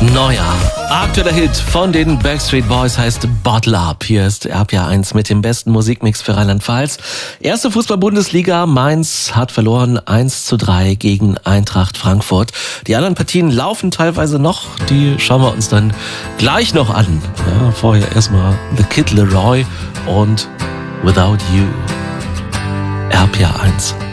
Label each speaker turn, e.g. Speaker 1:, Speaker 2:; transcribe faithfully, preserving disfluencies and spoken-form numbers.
Speaker 1: Neuer, aktueller Hit von den Backstreet Boys heißt Bottle Up. Hier ist R P R eins mit dem besten Musikmix für Rheinland-Pfalz. Erste Fußball-Bundesliga, Mainz hat verloren eins zu drei gegen Eintracht Frankfurt. Die anderen Partien laufen teilweise noch, die schauen wir uns dann gleich noch an. Ja, vorher erstmal The Kid Leroy und Without You. R P R eins.